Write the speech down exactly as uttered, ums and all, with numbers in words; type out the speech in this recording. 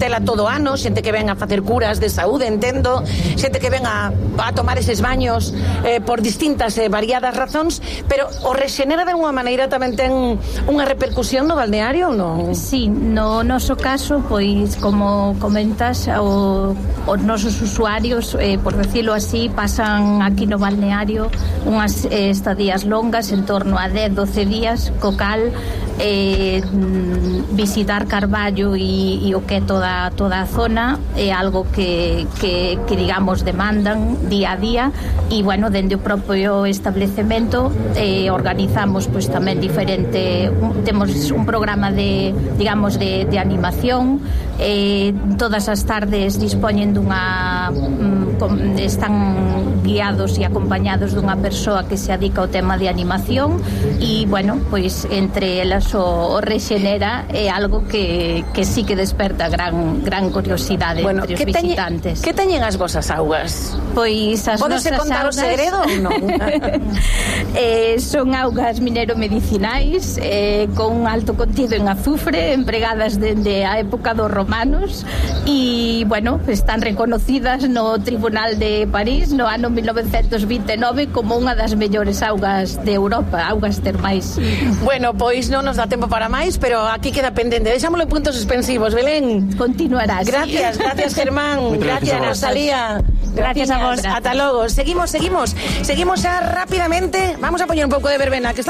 Compostela todo o ano, xente que ven a facer curas de saúde, entendo, xente que ven a, a tomar eses baños eh, por distintas e eh, variadas razóns, pero o Rexenera de unha maneira tamén ten unha repercusión no balneario ou non? Sí, no noso caso, pois como comentas, o, os nosos usuarios, eh, por decirlo así, pasan aquí no balneario unhas eh, estadías longas, en torno a dez, doce días, co cal eh, visitar Carballo e, e o que é toda, toda a zona é algo que, que, que digamos demandan día a día, e bueno, dende o propio establecemento eh, organizamos pois tamén diferente, un, temos un programa de, digamos, de, de animación, eh, todas as tardes dispoñen dunha um, com, están guiados e acompañados dunha persoa que se adica ao tema de animación, e bueno, pois entre elas o, o Rexenera é algo que, que sí que desperta gran, gran curiosidade bueno, entre os visitantes. Que teñen as vosas augas? Pois as Pódese nosas contar augas... o segredo ou non? eh, son augas mineromedicinais eh, con un alto contido en azufre, empregadas dende a época dos romanos, e bueno, están reconocidas no Tribunal de París no ano mil novecentos vinte e nove como unha das mellores augas de Europa, augas termais. Bueno, pois non nos dá tempo para máis, pero aquí queda pendente. Deixámoslo en puntos suspensivos, Belén. Continuará. Gracias, sí. Gracias Germán, gracias Rosalía. Gracias a vos. Hasta logo. Seguimos, seguimos. Seguimos xa rápidamente. Vamos a poñer un pouco de verbena que está